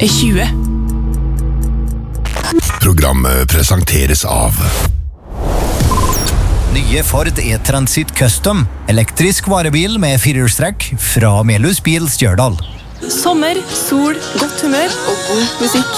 20. Programmet presenteres av Nye Ford E-Transit Custom, elektrisk varebil med firehjulstrekk fra Melhus Bil Stjørdal. Sommer, sol, godt humør og god musikk.